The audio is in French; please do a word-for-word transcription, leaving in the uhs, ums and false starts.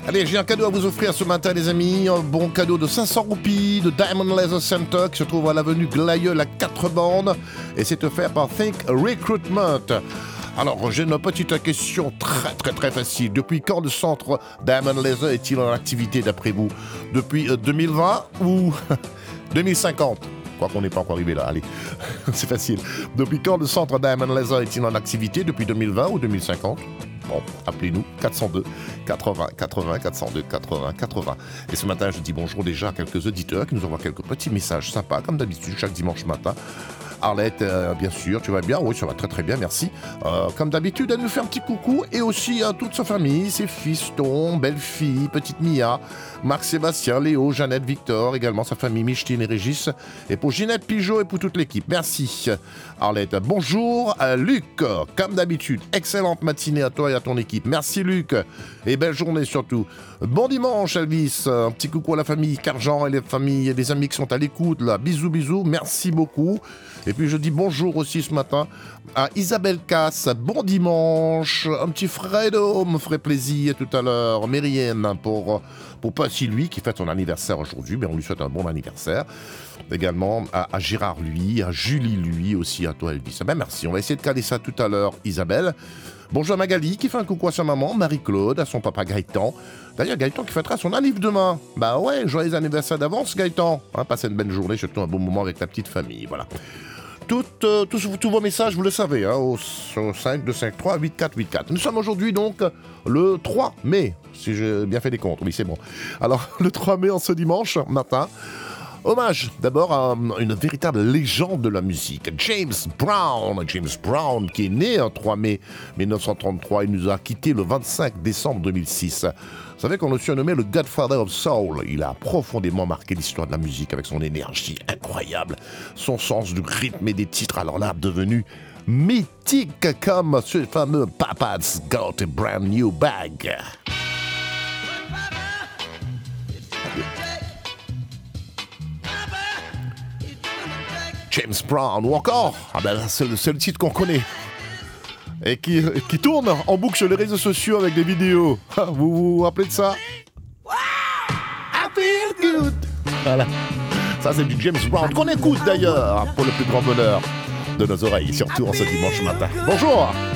Allez, j'ai un cadeau à vous offrir ce matin, les amis. Un bon cadeau de cinq cents roupies de Diamond Laser Center qui se trouve à l'avenue Glaïeul à quatre bandes. Et c'est offert par Think Recruitment. Alors, j'ai une petite question très très très facile. Depuis quand le centre Diamond Laser est-il en activité d'après vous? Depuis euh, deux mille vingt ou deux mille cinquante? Quoi qu'on n'est pas encore arrivé là, allez, c'est facile. Depuis quand le centre Diamond Laser est-il en activité? Depuis deux mille vingt ou deux mille cinquante? Bon, appelez-nous quatre cent deux quatre-vingts quatre-vingts quatre cent deux quatre-vingts quatre-vingts. Et ce matin, je dis bonjour déjà à quelques auditeurs qui nous envoient quelques petits messages sympas, comme d'habitude, chaque dimanche matin. Arlette, euh, bien sûr, tu vas bien? Oui, ça va très très bien, merci. Euh, comme d'habitude, elle nous fait un petit coucou et aussi à toute sa famille, ses fistons, belle-fille, petite Mia, Marc-Sébastien, Léo, Jeannette, Victor, également sa famille Micheline et Régis, et pour Ginette Pigeot et pour toute l'équipe. Merci Arlette. Bonjour à Luc, comme d'habitude, excellente matinée à toi et à ton équipe. Merci Luc, et belle journée surtout. Bon dimanche Elvis, un petit coucou à la famille Carjean et les familles et les amis qui sont à l'écoute là. Bisous bisous, merci beaucoup. Et puis je dis bonjour aussi ce matin à Isabelle Casse, bon dimanche, un petit Fredo me ferait plaisir tout à l'heure, Myriam pour, pour Passy lui qui fête son anniversaire aujourd'hui, mais on lui souhaite un bon anniversaire. Également à, à Gérard lui, à Julie lui aussi, à toi Elvis. Ben merci, on va essayer de caler ça tout à l'heure Isabelle. Bonjour à Magali qui fait un coucou à sa maman, Marie-Claude, à son papa Gaëtan. D'ailleurs Gaëtan qui fêtera son anniv demain. Bah ouais, joyeux anniversaire d'avance Gaëtan. Hein, passez une belle journée, surtout un bon moment avec la petite famille, voilà. Tout, euh, tous, tous vos messages, vous le savez, hein, au, au cinq deux cinq trois huit quatre huit quatre. Nous sommes aujourd'hui donc le trois mai, si j'ai bien fait les comptes, oui c'est bon. Alors le trois mai en ce dimanche matin, hommage d'abord à une véritable légende de la musique, James Brown. James Brown qui est né le trois mai mille neuf cent trente-trois, il nous a quittés le vingt-cinq décembre deux mille six. Vous savez qu'on le surnommait le Godfather of Soul. Il a profondément marqué l'histoire de la musique avec son énergie incroyable, son sens du rythme et des titres, alors là, devenu mythique comme ce fameux Papa's Got a Brand New Bag. James Brown, ou encore, ah ben c'est le seul titre qu'on connaît. Et qui, qui tourne en boucle sur les réseaux sociaux avec des vidéos. Vous vous rappelez de ça? I feel good. Voilà. Ça, c'est du James Brown qu'on écoute d'ailleurs pour le plus grand bonheur de nos oreilles, surtout en ce dimanche matin. Bonjour.